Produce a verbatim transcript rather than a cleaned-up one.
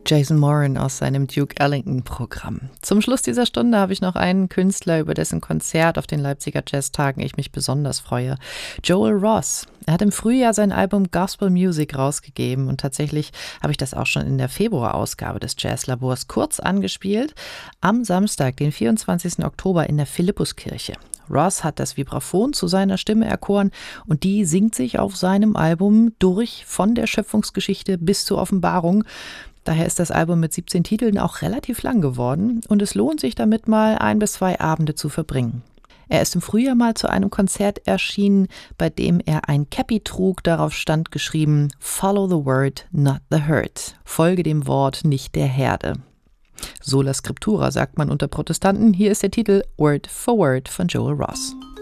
Jason Moran aus seinem Duke Ellington-Programm. Zum Schluss dieser Stunde habe ich noch einen Künstler, über dessen Konzert auf den Leipziger Jazztagen ich mich besonders freue. Joel Ross. Er hat im Frühjahr sein Album Gospel Music rausgegeben und tatsächlich habe ich das auch schon in der Februarausgabe des Jazzlabors kurz angespielt. Am Samstag, den vierundzwanzigsten Oktober in der Philippuskirche. Ross hat das Vibraphon zu seiner Stimme erkoren und die singt sich auf seinem Album durch, von der Schöpfungsgeschichte bis zur Offenbarung. Daher ist das Album mit siebzehn Titeln auch relativ lang geworden und es lohnt sich damit mal ein bis zwei Abende zu verbringen. Er ist im Frühjahr mal zu einem Konzert erschienen, bei dem er ein Käppi trug, darauf stand geschrieben "Follow the word, not the herd", folge dem Wort, nicht der Herde. Sola Scriptura sagt man unter Protestanten, hier ist der Titel Word for Word von Joel Ross.